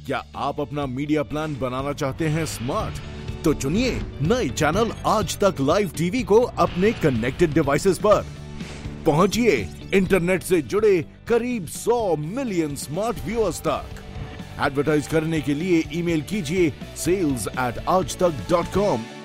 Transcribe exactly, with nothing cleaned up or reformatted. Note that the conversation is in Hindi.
क्या आप अपना मीडिया प्लान बनाना चाहते हैं स्मार्ट? तो चुनिए नए चैनल आज तक लाइव टीवी को अपने कनेक्टेड डिवाइसेस पर। पहुंचिए इंटरनेट से जुड़े करीब सौ मिलियन स्मार्ट व्यूअर्स तक। एडवर्टाइज करने के लिए ईमेल कीजिए सेल्स एट आज तक डॉट कॉम